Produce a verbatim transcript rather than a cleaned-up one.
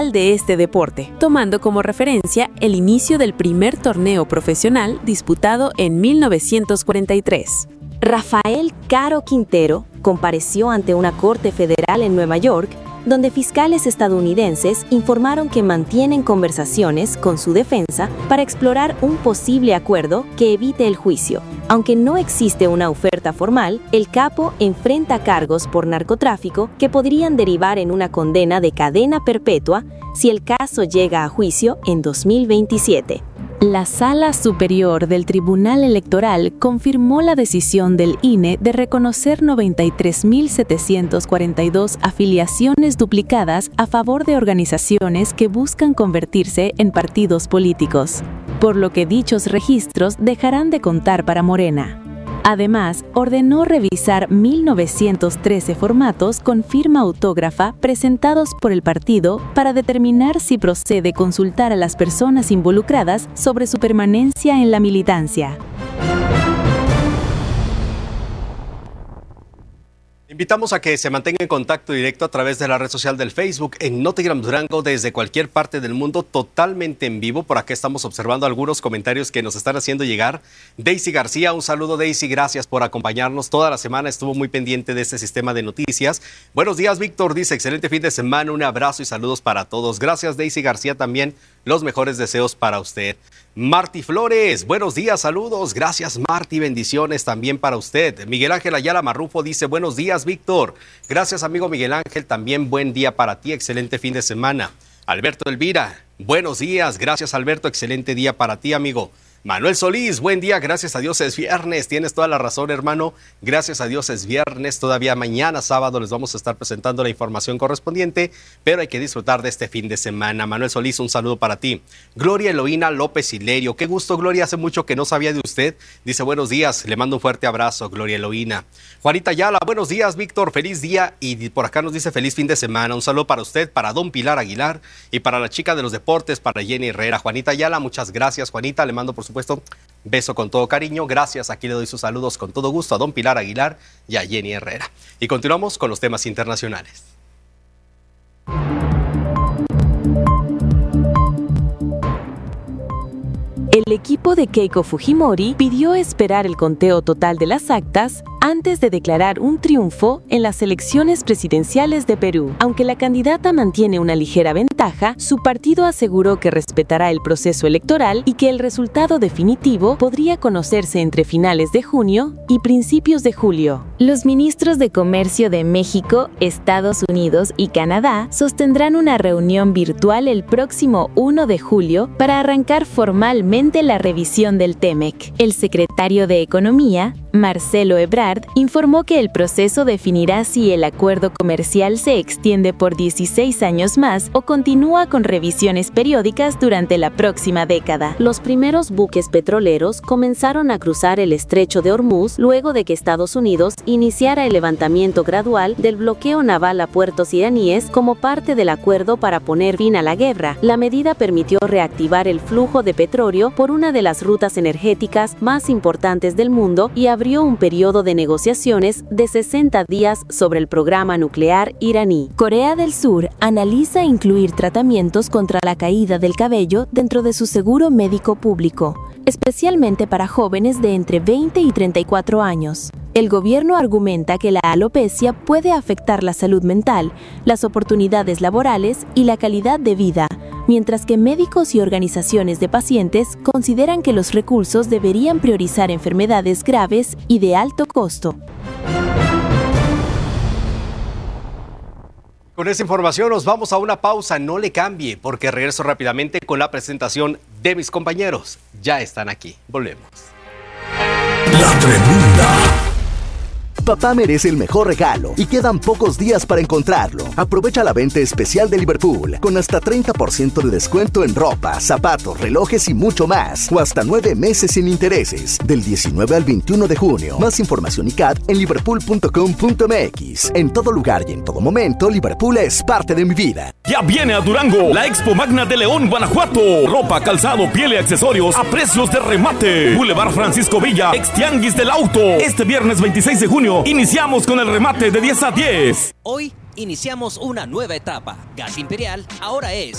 de este deporte, tomando como referencia el inicio del primer torneo profesional disputado en mil novecientos cuarenta y tres. Rafael Caro Quintero compareció ante una corte federal en Nueva York, donde fiscales estadounidenses informaron que mantienen conversaciones con su defensa para explorar un posible acuerdo que evite el juicio. Aunque no existe una oferta formal, el capo enfrenta cargos por narcotráfico que podrían derivar en una condena de cadena perpetua si el caso llega a juicio en dos mil veintisiete. La Sala Superior del Tribunal Electoral confirmó la decisión del I N E de reconocer noventa y tres mil setecientos cuarenta y dos afiliaciones duplicadas a favor de organizaciones que buscan convertirse en partidos políticos, por lo que dichos registros dejarán de contar para Morena. Además, ordenó revisar mil novecientos trece formatos con firma autógrafa presentados por el partido para determinar si procede consultar a las personas involucradas sobre su permanencia en la militancia. Invitamos a que se mantenga en contacto directo a través de la red social del Facebook en Notigram Durango desde cualquier parte del mundo, totalmente en vivo. Por acá estamos observando algunos comentarios que nos están haciendo llegar. Daisy García, un saludo Daisy, gracias por acompañarnos toda la semana, estuvo muy pendiente de este sistema de noticias. Buenos días Víctor, dice excelente fin de semana, un abrazo y saludos para todos. Gracias Daisy García, también los mejores deseos para usted. Marty Flores, buenos días, saludos, gracias Marty, bendiciones también para usted. Miguel Ángel Ayala Marrufo dice, buenos días Víctor, gracias amigo Miguel Ángel, también buen día para ti, excelente fin de semana. Alberto Elvira, buenos días, gracias Alberto, excelente día para ti amigo. Manuel Solís, buen día, gracias a Dios es viernes, tienes toda la razón hermano, gracias a Dios es viernes, todavía mañana sábado les vamos a estar presentando la información correspondiente, pero hay que disfrutar de este fin de semana. Manuel Solís, un saludo para ti. Gloria Eloína López Hilerio, qué gusto Gloria, hace mucho que no sabía de usted, dice buenos días, le mando un fuerte abrazo Gloria Eloína. Juanita Ayala, buenos días Víctor, feliz día y por acá nos dice feliz fin de semana, un saludo para usted, para don Pilar Aguilar y para la chica de los deportes, para Jenny Herrera. Juanita Ayala, muchas gracias Juanita, le mando por supuesto beso con todo cariño, gracias, aquí le doy sus saludos con todo gusto a don Pilar Aguilar y a Jenny Herrera. Y continuamos con los temas internacionales. El equipo de Keiko Fujimori pidió esperar el conteo total de las actas antes de declarar un triunfo en las elecciones presidenciales de Perú. Aunque la candidata mantiene una ligera ventaja, su partido aseguró que respetará el proceso electoral y que el resultado definitivo podría conocerse entre finales de junio y principios de julio. Los ministros de Comercio de México, Estados Unidos y Canadá sostendrán una reunión virtual el próximo primero de julio para arrancar formalmente la revisión del TEMEC. El secretario de Economía, Marcelo Ebrard, informó que el proceso definirá si el acuerdo comercial se extiende por dieciséis años más o continúa con revisiones periódicas durante la próxima década. Los primeros buques petroleros comenzaron a cruzar el estrecho de Hormuz luego de que Estados Unidos iniciara el levantamiento gradual del bloqueo naval a puertos iraníes como parte del acuerdo para poner fin a la guerra. La medida permitió reactivar el flujo de petróleo por una de las rutas energéticas más importantes del mundo y abrió un periodo de negociaciones de sesenta días sobre el programa nuclear iraní. Corea del Sur analiza incluir tratamientos contra la caída del cabello dentro de su seguro médico público, especialmente para jóvenes de entre veinte y treinta y cuatro años. El gobierno argumenta que la alopecia puede afectar la salud mental, las oportunidades laborales y la calidad de vida, mientras que médicos y organizaciones de pacientes consideran que los recursos deberían priorizar enfermedades graves y de alto costo. Con esa información nos vamos a una pausa, no le cambie, porque regreso rápidamente con la presentación de mis compañeros. Ya están aquí, volvemos. La Tremenda. Papá merece el mejor regalo y quedan pocos días para encontrarlo. Aprovecha la venta especial de Liverpool con hasta treinta por ciento de descuento en ropa, zapatos, relojes y mucho más. O hasta nueve meses sin intereses. Del diecinueve al veintiuno de junio. Más información y C A D en liverpool punto com punto m x. En todo lugar y en todo momento, Liverpool es parte de mi vida. Ya viene a Durango la Expo Magna de León, Guanajuato. Ropa, calzado, piel y accesorios a precios de remate. Boulevard Francisco Villa, ex Tianguis del Auto. Este viernes veintiséis de junio iniciamos con el remate de diez a diez. Hoy iniciamos una nueva etapa. Gas Imperial ahora es